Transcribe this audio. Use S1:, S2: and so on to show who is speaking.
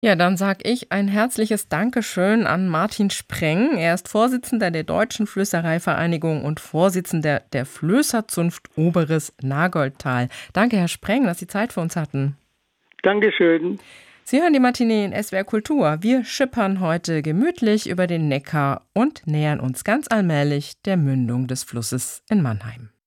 S1: Ja, dann sage ich ein herzliches Dankeschön an Martin Spreng. Er ist Vorsitzender der Deutschen Flößereivereinigung und Vorsitzender der Flößerzunft Oberes Nagoldtal. Danke, Herr Spreng, dass Sie Zeit für uns hatten.
S2: Dankeschön.
S1: Sie hören die Matinee in SWR Kultur. Wir schippern heute gemütlich über den Neckar und nähern uns ganz allmählich der Mündung des Flusses in Mannheim.